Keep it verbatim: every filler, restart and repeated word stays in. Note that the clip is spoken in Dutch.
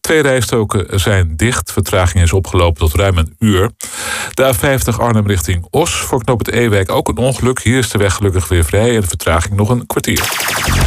Twee rijstroken zijn dicht. Vertraging is opgelopen tot ruim een uur. De A vijftig Arnhem richting Os. Voor knooppunt Ewijk ook een ongeluk. Hier is de weg gelukkig weer vrij en de vertraging nog een kwartier.